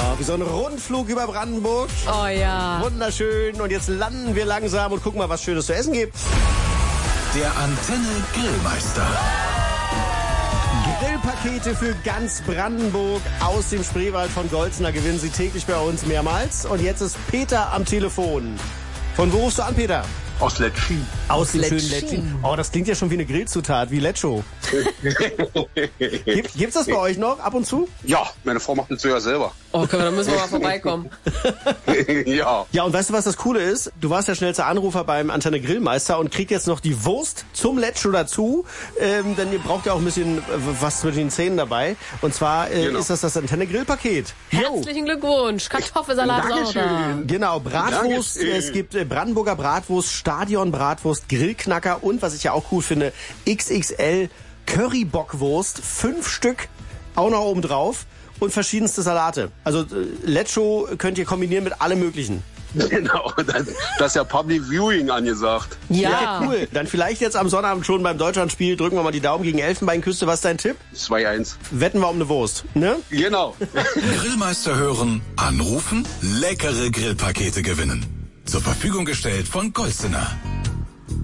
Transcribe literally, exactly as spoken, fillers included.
wie so ein Rundflug über Brandenburg. Oh ja. Wunderschön. Und jetzt landen wir langsam und gucken mal, was Schönes zu essen gibt. Der Antenne Grillmeister. Grillpakete für ganz Brandenburg aus dem Spreewald von Golzner gewinnen Sie täglich bei uns mehrmals. Und jetzt ist Peter am Telefon. Von wo rufst du an, Peter? Aus Letschin. Aus dem schönen Letschin. Letschin. Oh, das klingt ja schon wie eine Grillzutat, wie Lecho. Gibt, gibt's das bei euch noch ab und zu? Ja, meine Frau macht das ja selber. Oh, können wir, da müssen wir mal vorbeikommen. Ja. Ja, und weißt du, was das Coole ist? Du warst der schnellste Anrufer beim Antenne Grillmeister und kriegt jetzt noch die Wurst zum Lecho dazu. Ähm, denn ihr braucht ja auch ein bisschen äh, was zwischen den Zähnen dabei. Und zwar äh, Genau. ist das das Antenne Grillpaket. Herzlichen Glückwunsch. Kartoffelsalat ist auch da. Genau, Bratwurst, Dankeschön. es gibt äh, Brandenburger Bratwurst, Stadion Bratwurst, Grillknacker und, was ich ja auch cool finde, X X L Currybockwurst, fünf Stück, auch noch oben drauf und verschiedenste Salate. Also äh, Lecho könnt ihr kombinieren mit allem Möglichen. Genau, das, das ist ja Public Viewing angesagt. Ja. Cool. Dann vielleicht jetzt am Sonnabend schon beim Deutschlandspiel, drücken wir mal die Daumen gegen Elfenbeinküste. Was ist dein Tipp? zwei eins. Wetten wir um eine Wurst, ne? Genau. Grillmeister hören, anrufen, leckere Grillpakete gewinnen. Zur Verfügung gestellt von Golzner.